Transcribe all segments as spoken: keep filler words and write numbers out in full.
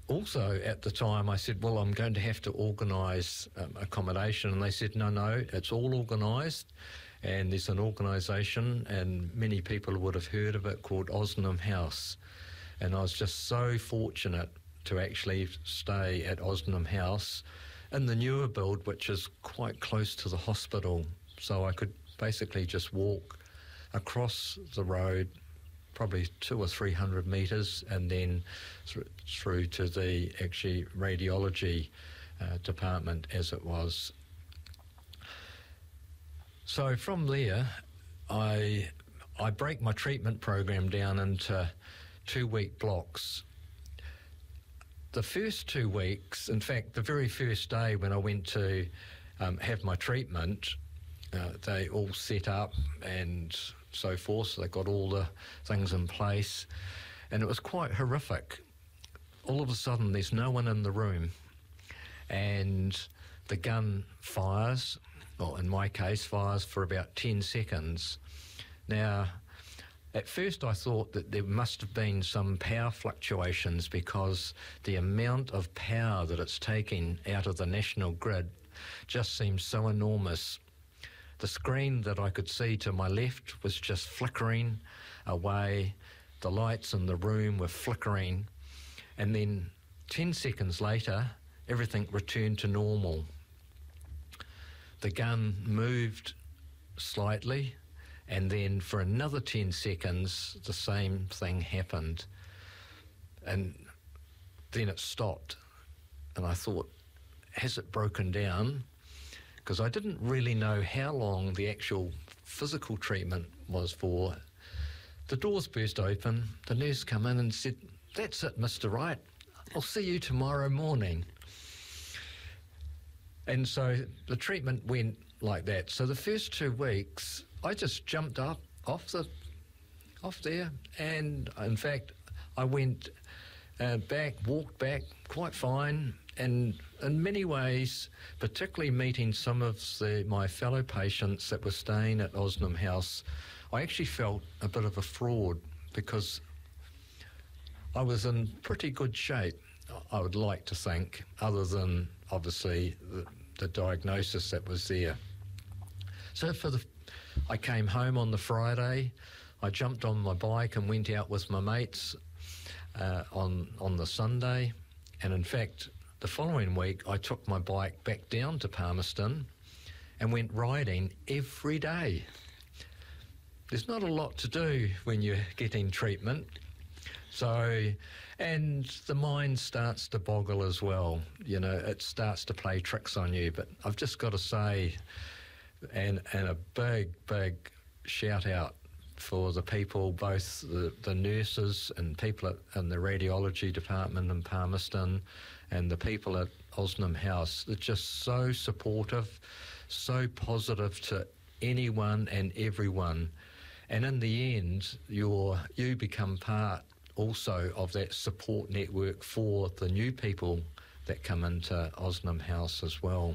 also at the time I said, well, I'm going to have to organise um, accommodation, and they said, no, no, it's all organised, and there's an organisation, and many people would have heard of it, called Osnum House. And I was just so fortunate to actually stay at Osnum House in the newer build, which is quite close to the hospital. So I could basically just walk across the road, probably two or three hundred metres, and then th- through to the actually radiology uh, department as it was. So from there, I I break my treatment program down into two-week blocks. The first two weeks, in fact, the very first day when I went to um, have my treatment, uh, they all set up and so forth, so they got all the things in place, and it was quite horrific. All of a sudden, there's no one in the room, and the gun fires, well, in my case, fires for about ten seconds. Now, at first I thought that there must have been some power fluctuations, because the amount of power that it's taking out of the national grid just seems so enormous. The screen that I could see to my left was just flickering away. The lights in the room were flickering. And then ten seconds later, everything returned to normal. The gun moved slightly, and then for another ten seconds, the same thing happened. And then it stopped. And I thought, has it broken down? Because I didn't really know how long the actual physical treatment was for. The doors burst open, the nurse come in and said, that's it, Mister Wright, I'll see you tomorrow morning. And so the treatment went like that. So the first two weeks, I just jumped up off the off there, and in fact, I went uh, back, walked back quite fine. And in many ways, particularly meeting some of the, my fellow patients that were staying at Osnum House, I actually felt a bit of a fraud, because I was in pretty good shape, I would like to think, other than obviously the, the diagnosis that was there. So for the, I came home on the Friday, I jumped on my bike and went out with my mates uh, on on the Sunday, and in fact, the following week, I took my bike back down to Palmerston and went riding every day. There's not a lot to do when you're getting treatment. So, and the mind starts to boggle as well. You know, it starts to play tricks on you. But I've just got to say, and, and a big, big shout out for the people, both the, the nurses and people at, in the radiology department in Palmerston, and the people at Osnum House. They're just so supportive, so positive to anyone and everyone. And in the end, you're, you become part also of that support network for the new people that come into Osnum House as well.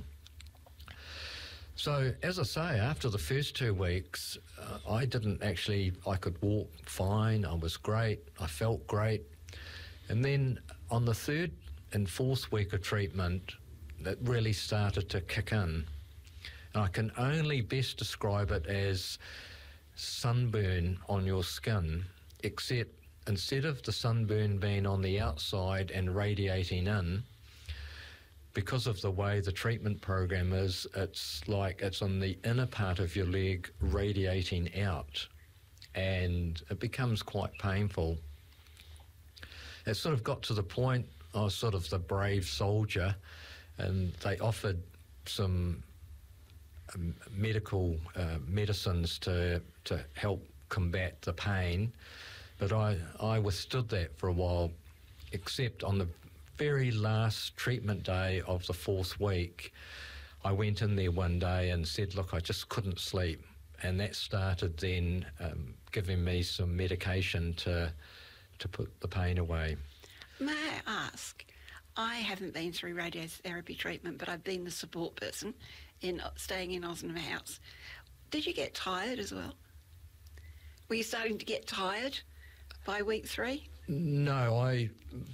So, as I say, after the first two weeks, uh, I didn't actually, I could walk fine, I was great, I felt great. And then on the third and fourth week of treatment, that really started to kick in. And I can only best describe it as sunburn on your skin, except instead of the sunburn being on the outside and radiating in, because of the way the treatment program is, it's like it's on the inner part of your leg radiating out, and it becomes quite painful. It sort of got to the point, I was sort of the brave soldier, and they offered some um, medical uh, medicines to, to help combat the pain, but I, I withstood that for a while, except on the very last treatment day of the fourth week, I went in there one day and said, look, I just couldn't sleep. And that started then um, giving me some medication to to put the pain away. May I ask, I haven't been through radiotherapy treatment, but I've been the support person in staying in Osnum House. Did you get tired as well? Were you starting to get tired by week three? No, I